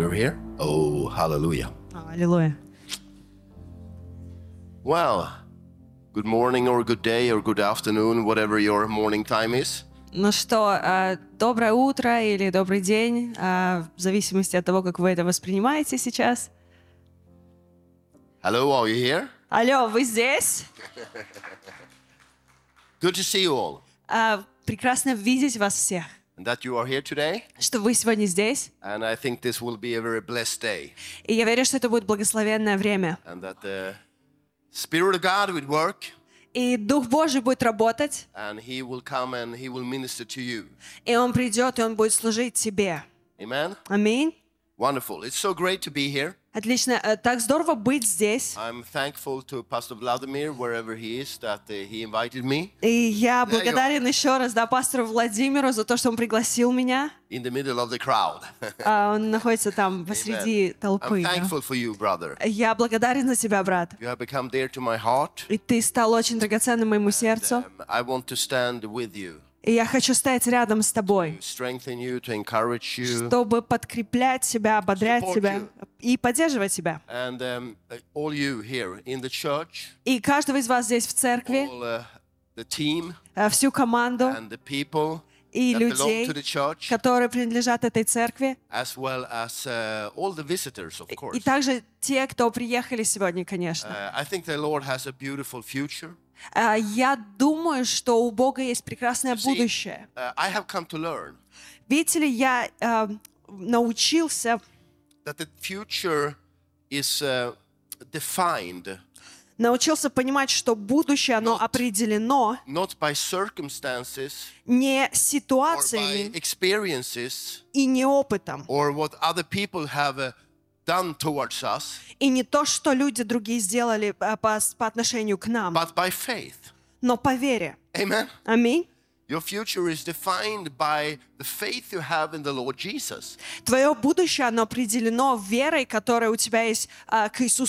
we're here. Oh, hallelujah. Аллилуйя. Well, good morning or good day or good afternoon, whatever your morning time is. Ну что, доброе утро или добрый день, в зависимости от того, как вы это воспринимаете сейчас. Hello, are you here? Алло, вы здесь? Good to see you all. Прекрасно видеть вас всех, And that you are here today. что вы сегодня здесь. And I think this will be a very blessed day. И я верю, что это будет благословенное время. And that the Spirit of God will work. И Дух Божий будет работать, And He will come and He will minister to you. и Он придет, и Он будет служить тебе. Amen? Аминь. Wonderful. It's so great to be here. Отлично. Так здорово быть здесь. I'm thankful to Pastor Vladimir, wherever he is, that he invited me И я благодарен еще раз, пастору Владимиру за то, что он пригласил меня. in the middle of the crowd. Он находится там посреди толпы. I'm thankful for you, brother. Я благодарен за тебя, брат. You have become dear to my heart. И ты стал очень драгоценным моему сердцу. I want to stand with you, И я хочу стоять рядом с тобой, to strengthen you, to encourage you. чтобы подкреплять тебя, ободрять Support тебя you. и поддерживать тебя. And all you here in the church, И каждого из вас здесь в церкви, all the team всю команду and the people и that belong людей, to the church, которые принадлежат этой церкви, as well as all the visitors, of и course. также те, кто приехали сегодня, конечно. I think the Lord has a beautiful future. Я думаю, что у Бога есть прекрасное будущее. I have come to learn Видите ли, я научился that the future is defined понимать, что будущее, оно определено not by circumstances не or by ситуациями experiences и не опытом, or what other people have done towards us, и не то, что люди другие сделали по отношению к нам, but by faith. но по вере. Amen. Аминь. Your future is defined by the faith you have in the Lord Jesus. Твое будущее, оно определено верой, которая у тебя есть к Иисусу